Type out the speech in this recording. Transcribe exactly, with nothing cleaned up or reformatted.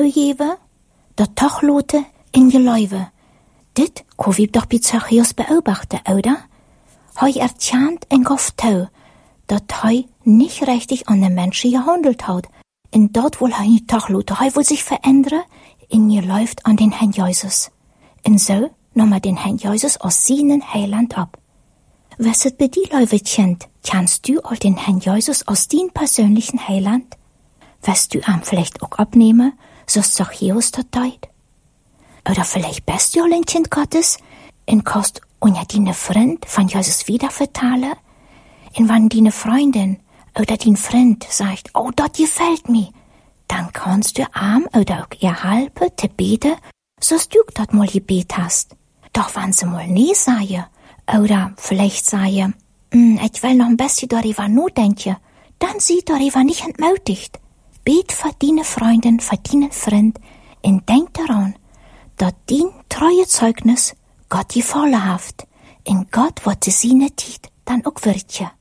geben, der Tachlote in je Leuwe. Dit kann wir doch bei Zachäus beobachten, oder? Hei erkannt en gav tau, dat hei nicht richtig an den Menschen gehandelt hat. Und dort wohl hei nicht Tachlote, hei wohl sich verändern, in je läuft an den Herrn Jesus. Und so nahm er den Herrn Jesus aus seinen Heiland ab. Was es bei dir Leute kennt, kannst du all den Herrn Jesus aus dein persönlichen Heiland? Wirst du ihm vielleicht auch abnehmen, so Zachäus das tut? Oder vielleicht bist du all ein Kind Gottes und kannst unter deine Freund von Jesus wieder vertalen? Und wenn deine Freundin oder dein Freund sagt, oh, das gefällt mir, dann kannst du ihm oder auch ihr helfen, zu beten, so du das mal gebet hast. Doch wenn sie mal nie sagen, oder vielleicht sagen, mm, ich will noch ein bisschen darüber nachdenken, dann sie darüber nicht entmutigt. Bet für deine Freundin, für deinen Freund und denk daran, dass dein treue Zeugnis Gott gefallen hat. Und Gott wird seine Zeit dann auch wirken.